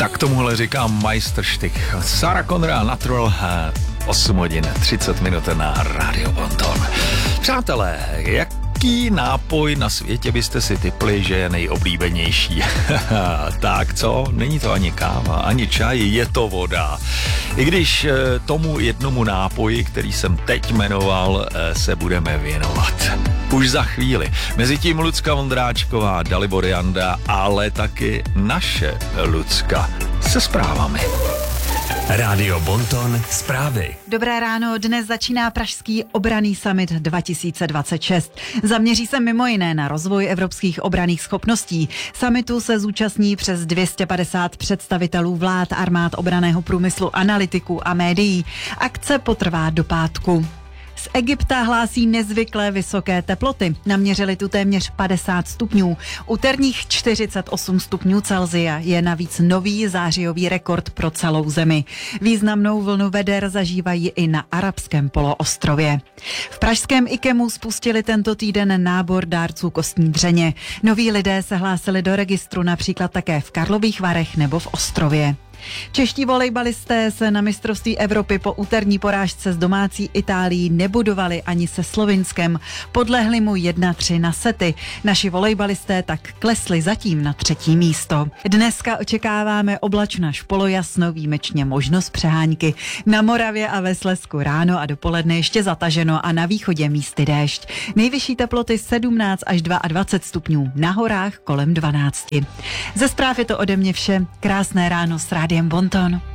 Tak tomuhle říkám majstrštych. Sarah Connor, Natural, 8 hodin 30 minut na Radio Bonton. Přátelé, jaký nápoj na světě byste si tipli, že je nejoblíbenější? Tak co? Není to ani káva, ani čaj, je to voda. I když tomu jednomu nápoji, který jsem teď jmenoval, se budeme věnovat. Už za chvíli. Mezitím Lucka Vondráčková, Dalibor Janda, ale taky naše Lucka se zprávami. Radio Bonton zprávy. Dobré ráno, dnes začíná Pražský obranný summit 2026. Zaměří se mimo jiné na rozvoj evropských obranných schopností. Summitu se zúčastní přes 250 představitelů vlád, armád, obranného průmyslu, analytiků a médií. Akce potrvá do pátku. Z Egypta hlásí nezvyklé vysoké teploty. Naměřili tu téměř 50 stupňů. Úterních 48 stupňů Celsia je navíc nový zářijový rekord pro celou zemi. Významnou vlnu veder zažívají i na arabském poloostrově. V pražském IKEMu spustili tento týden nábor dárců kostní dřeně. Noví lidé se hlásili do registru například také v Karlových Varech nebo v Ostrově. Čeští volejbalisté se na mistrovství Evropy po úterní porážce s domácí Itálií nebudovali ani se Slovinskem. Podlehli mu 1-3 na sety. Naši volejbalisté tak klesli zatím na 3. místo. Dneska očekáváme oblačno až polojasno, výjimečně možnost přehánky. Na Moravě a ve Slezsku ráno a dopoledne ještě zataženo a na východě místy déšť. Nejvyšší teploty 17 až 22 stupňů, na horách kolem 12. Ze zpráv je to ode mě vše. Krásné ráno s Rádiem Bonton.